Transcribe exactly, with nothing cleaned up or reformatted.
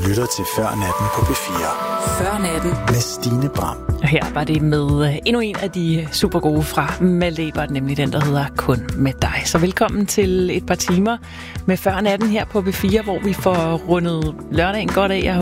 lytter til Før Natten på P fire. Før Natten med Stine Bram. Og her var det med endnu en af de super gode fra Malte Ebert, nemlig den, der hedder Kun med dig. Så velkommen til et par timer med Før Natten her på P fire, hvor vi får rundet lørdagen godt af. Jeg